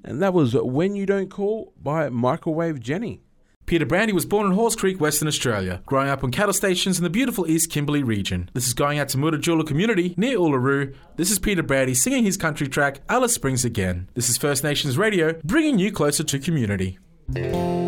And that was When You Don't Call by Microwave Jenny. Peter Brandy was born in Halls Creek, Western Australia, growing up on cattle stations in the beautiful East Kimberley region. This is going out to Mutijula community near Uluru. This is Peter Brandy singing his country track, Alice Springs Again. This is First Nations Radio, bringing you closer to community.